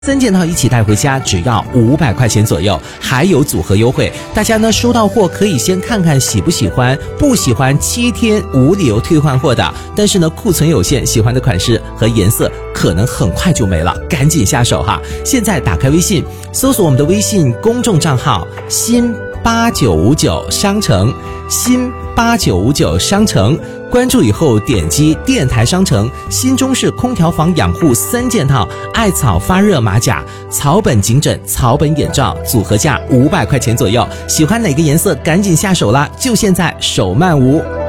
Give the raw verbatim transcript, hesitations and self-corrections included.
三件套一起带回家，只要五百块钱左右，还有组合优惠。大家呢收到货可以先看看喜不喜欢，不喜欢七天无理由退换货的。但是呢库存有限，喜欢的款式和颜色可能很快就没了，赶紧下手哈！现在打开微信，搜索我们的微信公众账号新八九五九商城，新八九五九商城。关注以后点击电台商城，新中式空调房养护三件套，艾草发热马甲、草本颈枕、草本眼罩，组合价五百块钱左右。喜欢哪个颜色赶紧下手啦，就现在，手慢无。